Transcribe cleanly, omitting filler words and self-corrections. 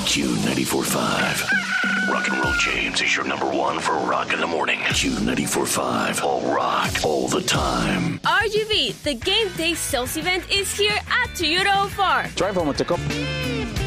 Q94.5. Rock and Roll James is your number one for rock in the morning. Q94.5. All rock, all the time. RGV, the game day sales event, is here at Toyota Far. Drive home with the